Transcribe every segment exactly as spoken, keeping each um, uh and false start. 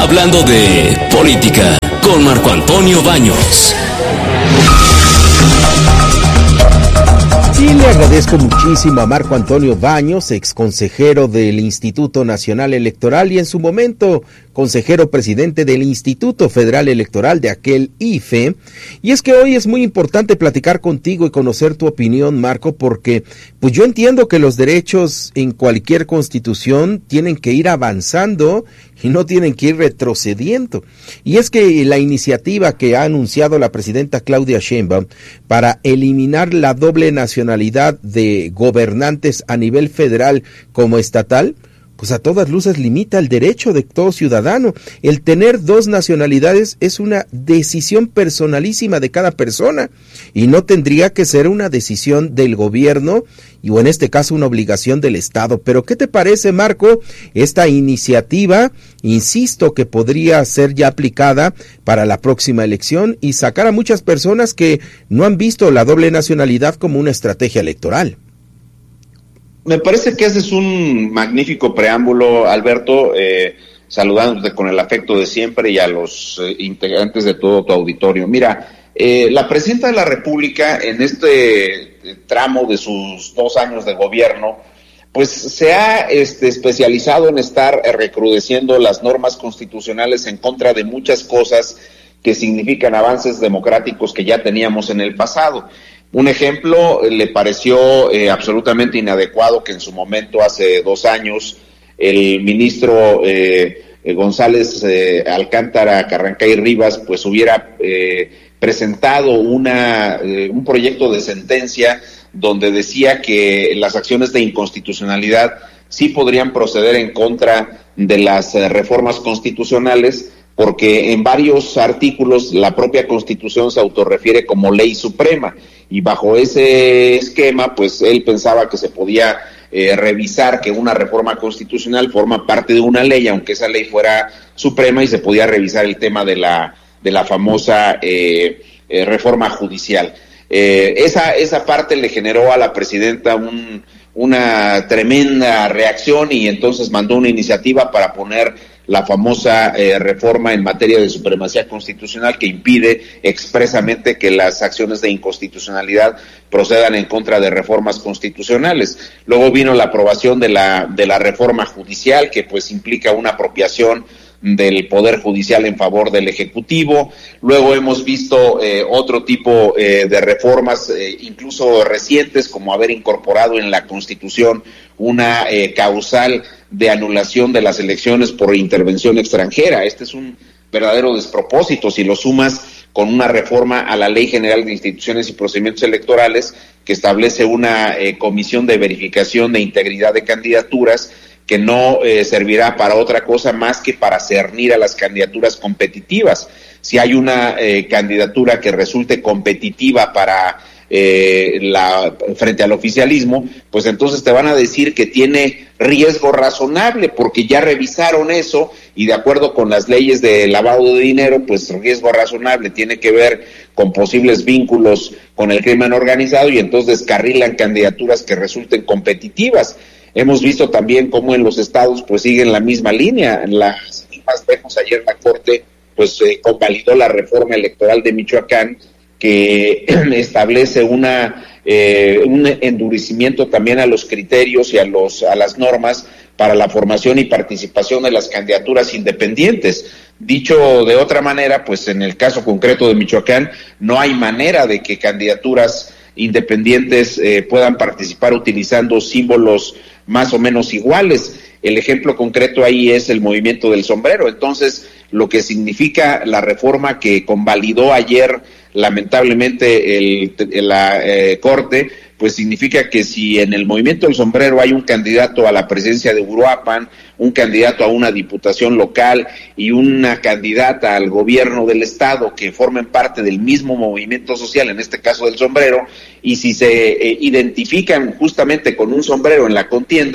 hablando de política con Marco Antonio Baños. Y le agradezco muchísimo a Marco Antonio Baños, ex consejero del Instituto Nacional Electoral y en su momento consejero presidente del Instituto Federal Electoral de aquel I F E. Y es que hoy es muy importante platicar contigo y conocer tu opinión, Marco, porque pues yo entiendo que los derechos en cualquier constitución tienen que ir avanzando y no tienen que ir retrocediendo. Y es que la iniciativa que ha anunciado la presidenta Claudia Sheinbaum para eliminar la doble nacionalidad de gobernantes a nivel federal como estatal, pues a todas luces limita el derecho de todo ciudadano. El tener dos nacionalidades es una decisión personalísima de cada persona y no tendría que ser una decisión del gobierno y o en este caso una obligación del Estado. Pero ¿qué te parece, Marco, esta iniciativa? Insisto que podría ser ya aplicada para la próxima elección y sacar a muchas personas que no han visto la doble nacionalidad como una estrategia electoral. Me parece que ese es un magnífico preámbulo, Alberto, eh, saludándote con el afecto de siempre y a los eh, integrantes de todo tu auditorio. Mira, eh, la presidenta de la República en este tramo de sus dos años de gobierno, pues se ha este, especializado en estar recrudeciendo las normas constitucionales en contra de muchas cosas que significan avances democráticos que ya teníamos en el pasado. Un ejemplo, le pareció eh, absolutamente inadecuado que en su momento, hace dos años, el ministro eh, González eh, Alcántara Carrancay Rivas, pues hubiera eh, presentado una eh, un proyecto de sentencia donde decía que las acciones de inconstitucionalidad sí podrían proceder en contra de las eh, reformas constitucionales, porque en varios artículos la propia Constitución se autorrefiere como ley suprema, y bajo ese esquema, pues él pensaba que se podía eh, revisar que una reforma constitucional forma parte de una ley, aunque esa ley fuera suprema, y se podía revisar el tema de la de la famosa eh, eh, reforma judicial. Eh, esa esa parte le generó a la presidenta un, una tremenda reacción, y entonces mandó una iniciativa para poner la famosa eh, reforma en materia de supremacía constitucional, que impide expresamente que las acciones de inconstitucionalidad procedan en contra de reformas constitucionales. Luego vino la aprobación de la de la reforma judicial, que pues implica una apropiación del Poder Judicial en favor del Ejecutivo. Luego hemos visto eh, otro tipo eh, de reformas, eh, incluso recientes, como haber incorporado en la Constitución una eh, causal de anulación de las elecciones por intervención extranjera. Este es un verdadero despropósito si lo sumas con una reforma a la Ley General de Instituciones y Procedimientos Electorales, que establece una eh, comisión de verificación de integridad de candidaturas, que no eh, servirá para otra cosa más que para cernir a las candidaturas competitivas. Si hay una eh, candidatura que resulte competitiva para eh, la frente al oficialismo, pues entonces te van a decir que tiene riesgo razonable, porque ya revisaron eso, y de acuerdo con las leyes de lavado de dinero, pues riesgo razonable tiene que ver con posibles vínculos con el crimen organizado, y entonces descarrilan candidaturas que resulten competitivas. Hemos visto también cómo en los estados pues siguen la misma línea. Las más lejos, ayer la Corte pues eh, convalidó la reforma electoral de Michoacán, que establece una eh, un endurecimiento también a los criterios y a los a las normas para la formación y participación de las candidaturas independientes. Dicho de otra manera, pues en el caso concreto de Michoacán no hay manera de que candidaturas independientes eh, puedan participar utilizando símbolos más o menos iguales. El ejemplo concreto ahí es el movimiento del sombrero. Entonces, lo que significa la reforma que convalidó ayer lamentablemente el, la eh, Corte, pues significa que si en el movimiento del sombrero hay un candidato a la presidencia de Uruapan, un candidato a una diputación local y una candidata al gobierno del estado que formen parte del mismo movimiento social, en este caso del sombrero, y si se eh, identifican justamente con un sombrero en la contienda,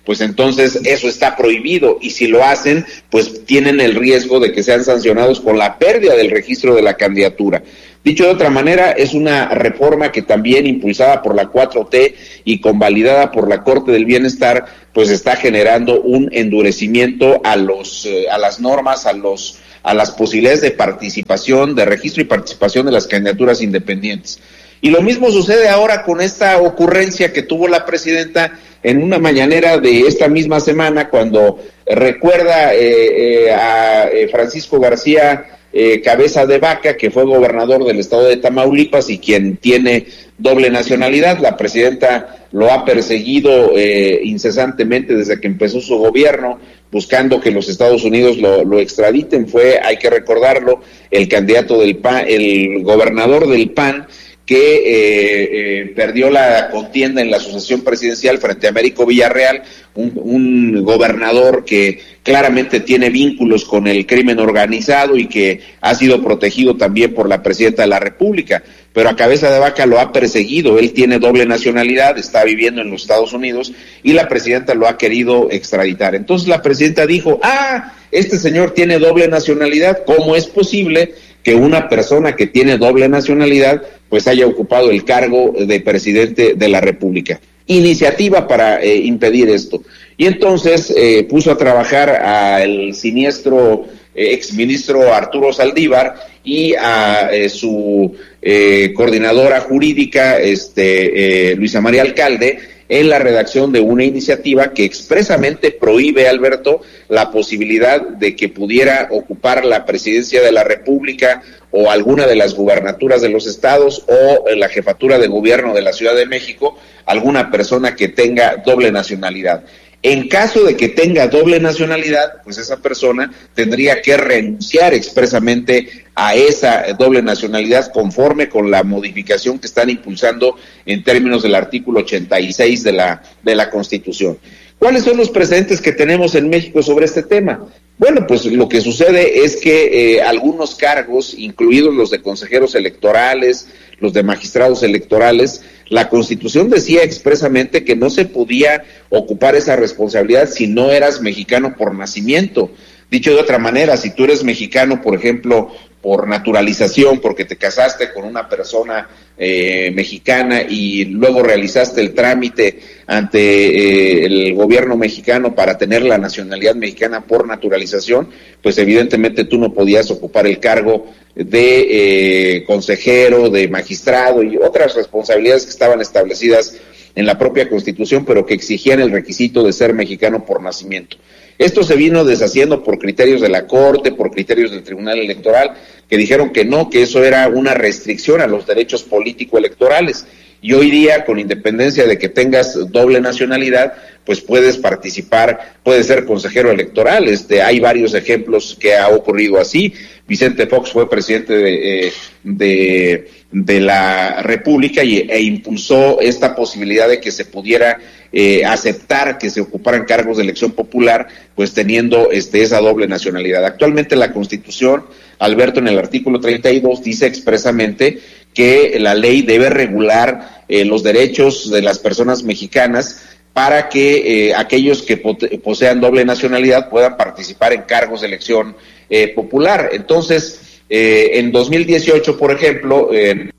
pues entonces eso está prohibido, y si lo hacen, pues tienen el riesgo de que sean sancionados con la pérdida del registro de la candidatura. Dicho de otra manera, es una reforma que también, impulsada por la cuatro T y convalidada por la Corte del Bienestar, pues está generando un endurecimiento a los eh, a las normas, a los a las posibilidades de participación, de registro y participación de las candidaturas independientes. Y lo mismo sucede ahora con esta ocurrencia que tuvo la presidenta en una mañanera de esta misma semana, cuando recuerda eh, eh, a eh, Francisco García eh, Cabeza de Vaca, que fue gobernador del estado de Tamaulipas y quien tiene doble nacionalidad. La presidenta lo ha perseguido eh, incesantemente desde que empezó su gobierno, buscando que los Estados Unidos lo, lo extraditen. Fue, hay que recordarlo, el candidato del P A N, el gobernador del P A N, que eh, eh, perdió la contienda en la sucesión presidencial frente a Américo Villarreal, un, un gobernador que claramente tiene vínculos con el crimen organizado y que ha sido protegido también por la presidenta de la República, pero a Cabeza de Vaca lo ha perseguido. Él tiene doble nacionalidad, está viviendo en los Estados Unidos y la presidenta lo ha querido extraditar. Entonces la presidenta dijo, ah, este señor tiene doble nacionalidad, ¿cómo es posible que una persona que tiene doble nacionalidad pues haya ocupado el cargo de presidente de la República? Iniciativa para eh, impedir esto. Y entonces eh, puso a trabajar al siniestro eh, exministro Arturo Saldívar y a eh, su eh, coordinadora jurídica, este eh, Luisa María Alcalde, en la redacción de una iniciativa que expresamente prohíbe, Alberto, la posibilidad de que pudiera ocupar la presidencia de la República o alguna de las gubernaturas de los estados o la jefatura de gobierno de la Ciudad de México alguna persona que tenga doble nacionalidad. En caso de que tenga doble nacionalidad, pues esa persona tendría que renunciar expresamente a esa doble nacionalidad conforme con la modificación que están impulsando en términos del artículo ochenta y seis de la de la Constitución. ¿Cuáles son los precedentes que tenemos en México sobre este tema? Bueno, pues lo que sucede es que eh, algunos cargos, incluidos los de consejeros electorales, los de magistrados electorales, la Constitución decía expresamente que no se podía ocupar esa responsabilidad si no eras mexicano por nacimiento. Dicho de otra manera, si tú eres mexicano, por ejemplo, por naturalización, porque te casaste con una persona eh, mexicana y luego realizaste el trámite ante eh, el gobierno mexicano para tener la nacionalidad mexicana por naturalización, pues evidentemente tú no podías ocupar el cargo de eh, consejero, de magistrado y otras responsabilidades que estaban establecidas en la propia Constitución, pero que exigían el requisito de ser mexicano por nacimiento. Esto se vino deshaciendo por criterios de la Corte, por criterios del Tribunal Electoral, que dijeron que no, que eso era una restricción a los derechos político-electorales. Y hoy día, con independencia de que tengas doble nacionalidad, pues puedes participar, puedes ser consejero electoral. Este, hay varios ejemplos que ha ocurrido así. Vicente Fox fue presidente de, eh, de, de la República y, e impulsó esta posibilidad de que se pudiera eh, aceptar que se ocuparan cargos de elección popular, pues teniendo este, esa doble nacionalidad. Actualmente la Constitución, Alberto, en el artículo treinta y dos dice expresamente que la ley debe regular eh, los derechos de las personas mexicanas para que eh, aquellos que posean doble nacionalidad puedan participar en cargos de elección eh, popular. Entonces, eh, en dos mil dieciocho, por ejemplo, eh,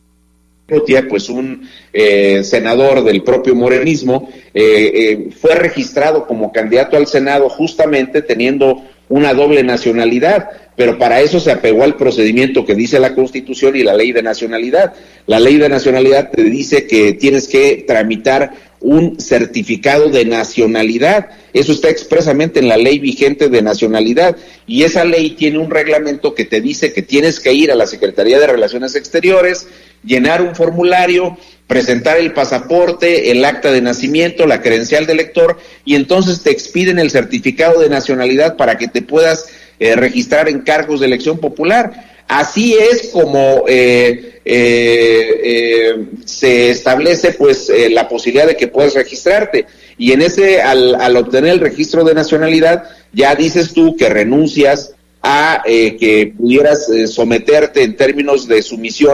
pues un eh, senador del propio morenismo eh, eh, fue registrado como candidato al Senado justamente teniendo una doble nacionalidad, pero para eso se apegó al procedimiento que dice la Constitución y la Ley de Nacionalidad. La Ley de Nacionalidad te dice que tienes que tramitar un certificado de nacionalidad. Eso está expresamente en la ley vigente de nacionalidad, y esa ley tiene un reglamento que te dice que tienes que ir a la Secretaría de Relaciones Exteriores, llenar un formulario, presentar el pasaporte, el acta de nacimiento, la credencial de elector, y entonces te expiden el certificado de nacionalidad para que te puedas eh, registrar en cargos de elección popular. Así es como eh, eh, eh, se establece pues eh, la posibilidad de que puedas registrarte, y en ese al, al obtener el registro de nacionalidad ya dices tú que renuncias a eh, que pudieras eh, someterte en términos de sumisión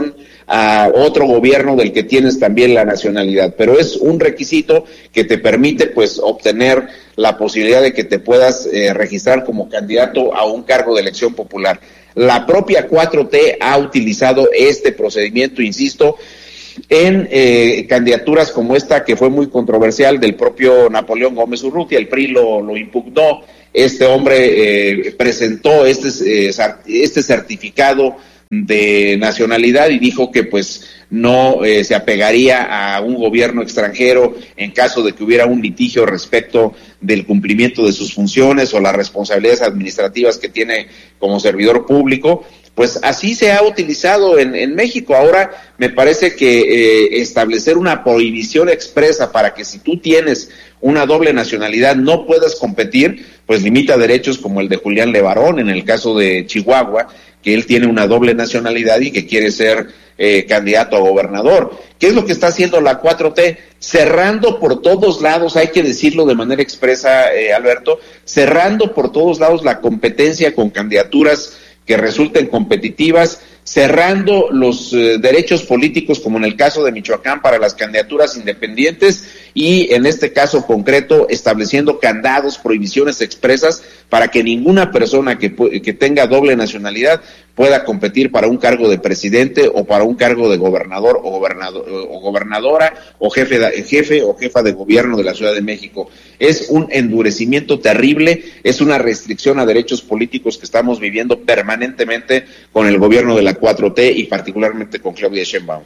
a otro gobierno del que tienes también la nacionalidad, pero es un requisito que te permite pues obtener la posibilidad de que te puedas eh, registrar como candidato a un cargo de elección popular. La propia cuatro T ha utilizado este procedimiento, insisto, en eh, candidaturas como esta que fue muy controversial del propio Napoleón Gómez Urrutia. El P R I lo, lo impugnó, este hombre eh, presentó este, eh, este certificado de nacionalidad y dijo que pues no eh, se apegaría a un gobierno extranjero en caso de que hubiera un litigio respecto del cumplimiento de sus funciones o las responsabilidades administrativas que tiene como servidor público. Pues así se ha utilizado en, en México. Ahora me parece que eh, establecer una prohibición expresa para que si tú tienes una doble nacionalidad no puedas competir, pues limita derechos como el de Julián Levarón en el caso de Chihuahua, que él tiene una doble nacionalidad y que quiere ser eh, candidato a gobernador. ¿Qué es lo que está haciendo la cuatro T? Cerrando por todos lados, hay que decirlo de manera expresa, eh, Alberto, cerrando por todos lados la competencia con candidaturas que resulten competitivas, cerrando los eh, derechos políticos, como en el caso de Michoacán, para las candidaturas independientes, y en este caso concreto, estableciendo candados, prohibiciones expresas, para que ninguna persona que, que tenga doble nacionalidad pueda competir para un cargo de presidente o para un cargo de gobernador o, gobernador, o gobernadora o jefe, de, jefe o jefa de gobierno de la Ciudad de México. Es un endurecimiento terrible, es una restricción a derechos políticos que estamos viviendo permanentemente con el gobierno de la cuatro T y particularmente con Claudia Sheinbaum.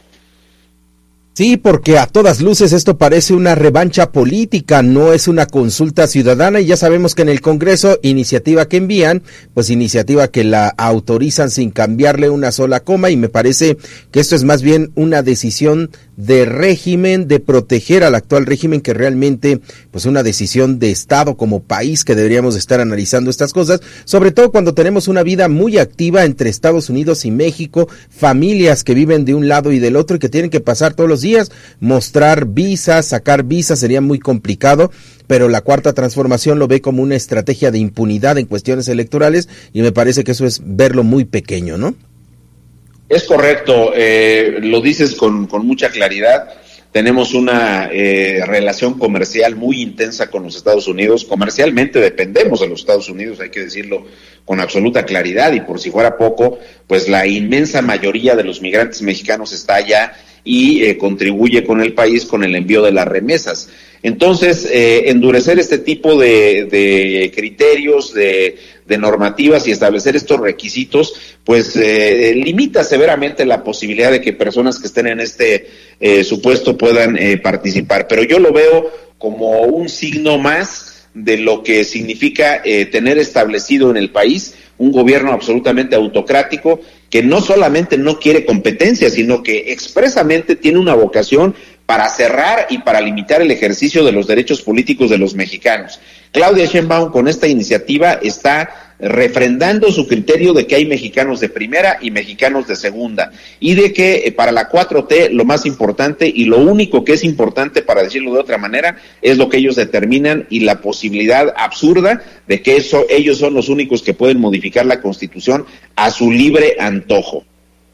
Sí, porque a todas luces esto parece una revancha política, no es una consulta ciudadana, y ya sabemos que en el Congreso, iniciativa que envían, pues iniciativa que la autorizan sin cambiarle una sola coma, y me parece que esto es más bien una decisión de régimen, de proteger al actual régimen, que realmente pues una decisión de Estado como país, que deberíamos estar analizando estas cosas, sobre todo cuando tenemos una vida muy activa entre Estados Unidos y México, familias que viven de un lado y del otro y que tienen que pasar todos los días, mostrar visas, sacar visas sería muy complicado, pero la Cuarta Transformación lo ve como una estrategia de impunidad en cuestiones electorales, y me parece que eso es verlo muy pequeño, ¿no? Es correcto, eh, lo dices con, con mucha claridad. Tenemos una eh, relación comercial muy intensa con los Estados Unidos. Comercialmente dependemos de los Estados Unidos, hay que decirlo con absoluta claridad, y por si fuera poco, pues la inmensa mayoría de los migrantes mexicanos está allá y eh, contribuye con el país con el envío de las remesas. Entonces, eh, endurecer este tipo de, de criterios, de, de normativas y establecer estos requisitos, pues eh, limita severamente la posibilidad de que personas que estén en este eh, supuesto puedan eh, participar. Pero yo lo veo como un signo más de lo que significa eh, tener establecido en el país un gobierno absolutamente autocrático, que no solamente no quiere competencia, sino que expresamente tiene una vocación para cerrar y para limitar el ejercicio de los derechos políticos de los mexicanos. Claudia Sheinbaum con esta iniciativa está refrendando su criterio de que hay mexicanos de primera y mexicanos de segunda, y de que eh, para la cuatro T lo más importante y lo único que es importante, para decirlo de otra manera, es lo que ellos determinan, y la posibilidad absurda de que eso ellos son los únicos que pueden modificar la Constitución a su libre antojo.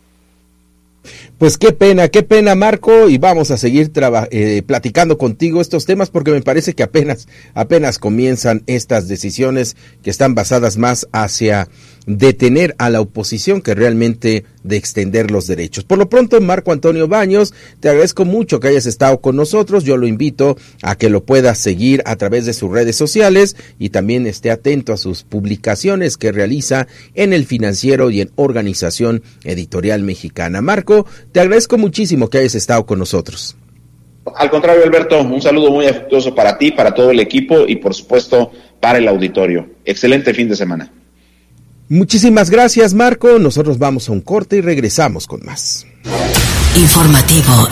Pues qué pena, qué pena, Marco, y vamos a seguir traba, eh, platicando contigo estos temas, porque me parece que apenas, apenas comienzan estas decisiones que están basadas más hacia detener a la oposición que realmente de extender los derechos. Por lo pronto, Marco Antonio Baños, te agradezco mucho que hayas estado con nosotros. Yo lo invito a que lo puedas seguir a través de sus redes sociales y también esté atento a sus publicaciones que realiza en El Financiero y en Organización Editorial Mexicana. Marco, te agradezco muchísimo que hayas estado con nosotros. Al contrario, Alberto, un saludo muy afectuoso para ti, para todo el equipo y por supuesto para el auditorio. Excelente fin de semana. Muchísimas gracias, Marco. Nosotros vamos a un corte y regresamos con más. Informativo